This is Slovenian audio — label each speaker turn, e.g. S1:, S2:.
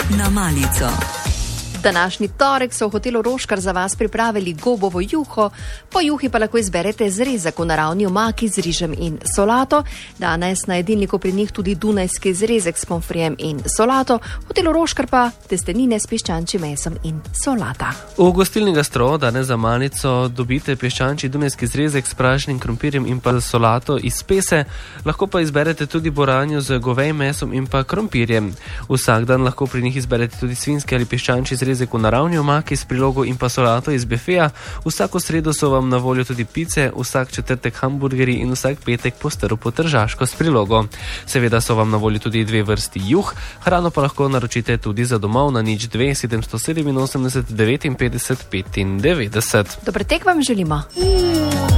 S1: na malico.
S2: Današnji torek so v hotelu Roškar za vas pripravili gobovo juho, po juhi pa lahko izberete zrezek v naravni omaki z rižem in solato. Danes na jedilniku pri njih tudi dunajski zrezek s pomfrijem in solato, v hotelu Roškar pa testenine s piščančjim mesom in solata.
S3: V gostilni Gastro danes za malico dobite piščančji dunajski zrezek s pražnim krompirjem in pa solato iz pese, lahko pa izberete tudi boranjo z govejim mesom in pa krompirjem. Vsak dan lahko pri njih izberete tudi svinjski ali piščančji zrezek v naravni omaki s prilogo in pa solato iz bifeja. Vsako sredo so vam na voljo tudi pice, vsak četrtek hamburgerji in vsak petek postrv po tržaško s prilogo. Seveda so vam na voljo tudi 2 vrsti juh, hrano pa lahko naročite tudi za domov na 02 787 59 95. Dober tek vam želimo.